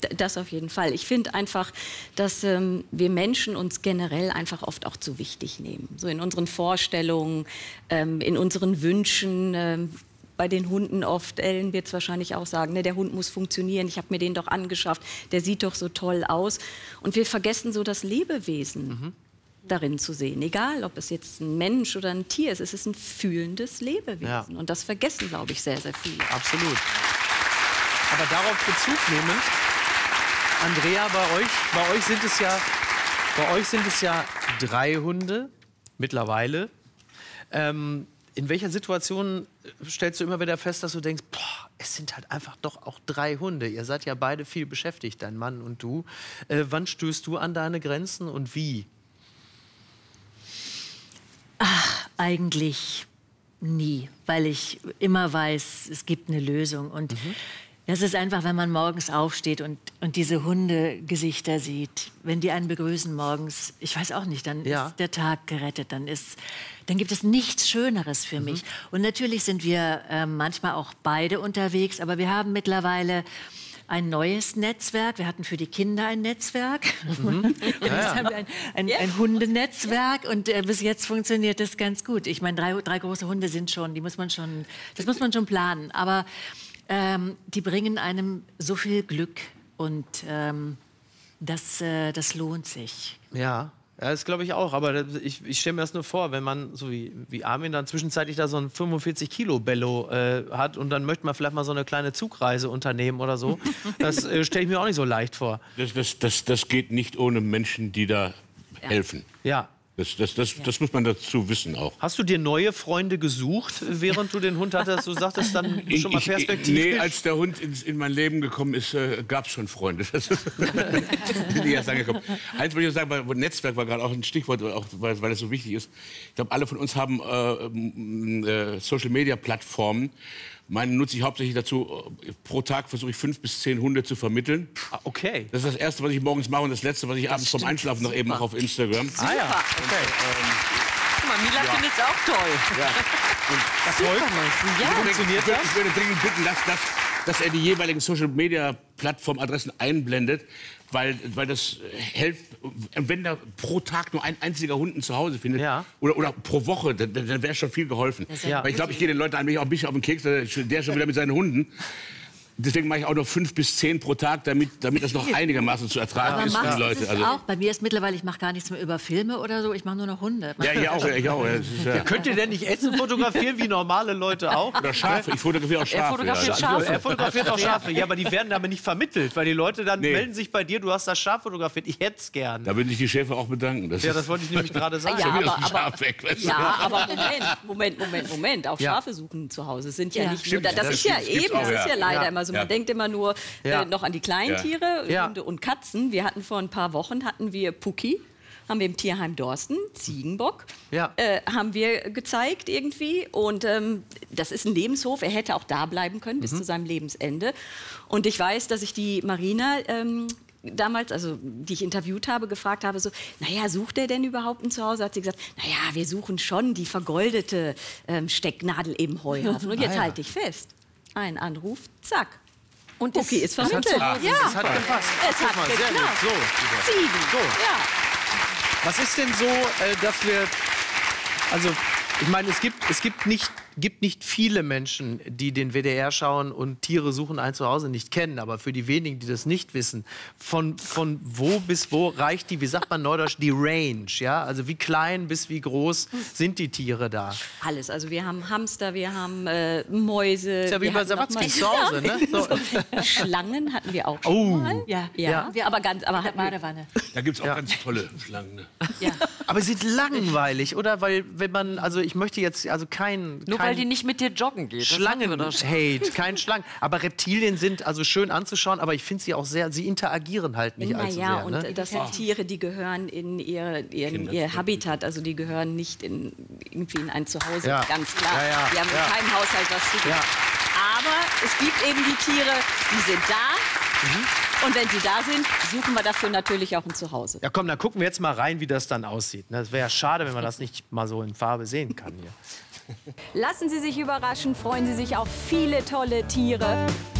Das auf jeden Fall. Ich finde einfach, dass wir Menschen uns generell einfach oft auch zu wichtig nehmen. So in unseren Vorstellungen, in unseren Wünschen. Bei den Hunden oft, Ellen wird es wahrscheinlich auch sagen, ne, der Hund muss funktionieren, ich habe mir den doch angeschafft, der sieht doch so toll aus. Und wir vergessen so das Lebewesen darin zu sehen. Egal, ob es jetzt ein Mensch oder ein Tier ist, es ist ein fühlendes Lebewesen. Ja. Und das vergessen, glaube ich, sehr, sehr viele. Absolut. Aber darauf Bezug nehmend, Andrea, bei euch sind es ja 3 Hunde mittlerweile. In welcher Situation stellst du immer wieder fest, dass du denkst, boah, es sind halt einfach doch auch 3 Hunde. Ihr seid ja beide viel beschäftigt, dein Mann und du. Wann stößt du an deine Grenzen und wie? Ach, eigentlich nie, weil ich immer weiß, es gibt eine Lösung. Und das ist einfach, wenn man morgens aufsteht und diese Hundegesichter sieht, wenn die einen begrüßen morgens, ich weiß auch nicht, dann ist der Tag gerettet, dann gibt es nichts Schöneres für mich. Und natürlich sind wir manchmal auch beide unterwegs, aber wir haben mittlerweile ein neues Netzwerk. Wir hatten für die Kinder ein Netzwerk. Und jetzt haben wir ein Hundenetzwerk. Und bis jetzt funktioniert das ganz gut. Ich meine, 3 große Hunde sind schon, das muss man schon planen. Aber die bringen einem so viel Glück. Und das lohnt sich. Ja. Ja, das glaube ich auch, aber ich stelle mir das nur vor, wenn man, so wie Armin, dann zwischenzeitlich da so ein 45-Kilo-Bello hat und dann möchte man vielleicht mal so eine kleine Zugreise unternehmen oder so. Das stelle ich mir auch nicht so leicht vor. Das geht nicht ohne Menschen, die da helfen. Ja. Das muss man dazu wissen auch. Hast du dir neue Freunde gesucht, während du den Hund hattest? Du sagtest dann schon mal perspektivisch. Nee, als der Hund in mein Leben gekommen ist, gab es schon Freunde. Die erst angekommen. Eins wollte ich sagen, weil Netzwerk war gerade auch ein Stichwort, auch weil es so wichtig ist. Ich glaube, alle von uns haben Social-Media-Plattformen. Meine nutze ich hauptsächlich dazu, pro Tag versuche ich 5 bis 10 Hunde zu vermitteln. Ah, okay. Das ist das Erste, was ich morgens mache und das Letzte, was ich abends vom Einschlafen noch eben mache auf Instagram. Super. Ah ja, okay. Guck mal, Mila findet es auch toll. Ja. Das funktioniert das? Ich würde dringend bitten, dass er die jeweiligen Social-Media-Plattform-Adressen einblendet, weil das hilft, wenn da pro Tag nur ein einziger Hund ein Zuhause findet oder pro Woche, dann wäre schon viel geholfen. Weil ich glaube, ich gehe den Leuten eigentlich auch ein bisschen auf den Keks, der schon wieder mit seinen Hunden. Deswegen mache ich auch noch 5 bis 10 pro Tag, damit das noch einigermaßen zu ertragen ist für die Leute. Also auch. Bei mir ist mittlerweile, ich mache gar nichts mehr über Filme oder so, ich mache nur noch Hunde. Ja, ich auch. Könnt ihr denn nicht Essen fotografieren wie normale Leute auch? Oder Schafe, ich fotografiere auch Schafe. Er fotografiert auch Schafe. Ja, aber die werden aber nicht vermittelt, weil die Leute dann melden sich bei dir, du hast das Schaf fotografiert, ich hätte es gern. Da würde ich die Schäfer auch bedanken. Das wollte ich nämlich gerade sagen. Aber Moment. Auch Schafe suchen zu Hause sind ja nicht nur, das ist ja leider immer so. Man denkt immer nur noch an die kleinen Tiere, Hunde und Katzen. Wir hatten vor ein paar Wochen, Pucki, haben wir im Tierheim Dorsten, Ziegenbock, haben wir gezeigt irgendwie. Und das ist ein Lebenshof, er hätte auch da bleiben können bis zu seinem Lebensende. Und ich weiß, dass ich die Marina damals, also die ich interviewt habe, gefragt habe, so, naja, sucht er denn überhaupt ein Zuhause? Hat sie gesagt, naja, wir suchen schon die vergoldete Stecknadel im Heuhaufen. Und jetzt halte ich fest. Ein Anruf, zack. Und Pucki ist vermittelt. Es hat gepasst. Es hat geklappt. So. Ziegen. So. Ja. Was ist denn so, dass wir, also ich meine, es gibt nicht viele Menschen, die den WDR schauen und Tiere suchen ein Zuhause nicht kennen. Aber für die wenigen, die das nicht wissen, von wo bis wo reicht die, wie sagt man neudeutsch, die Range? Ja? Also wie klein bis wie groß sind die Tiere da? Alles. Also wir haben Hamster, wir haben Mäuse. Ist ja wie bei Sawatzki zu Hause, ne? So. Schlangen hatten wir auch schon mal. Ja. Aber halt Badewanne. Da gibt es auch ganz tolle Schlangen. Ne? Ja. Aber sie sind langweilig, oder? Weil wenn man, also ich möchte jetzt, also weil die nicht mit dir joggen geht. Schlangen-Hate, kein Schlangen. Aber Reptilien sind also schön anzuschauen, aber ich finde sie auch sehr, sie interagieren halt nicht allzu sehr. Und das sind Tiere, die gehören in ihr Habitat, also die gehören nicht irgendwie in ein Zuhause, ganz klar. Die haben in keinem Haushalt was zu tun. Aber es gibt eben die Tiere, die sind da. Und wenn sie da sind, suchen wir dafür natürlich auch ein Zuhause. Ja komm, dann gucken wir jetzt mal rein, wie das dann aussieht. Das wäre ja schade, wenn man das nicht mal so in Farbe sehen kann hier. Lassen Sie sich überraschen, freuen Sie sich auf viele tolle Tiere.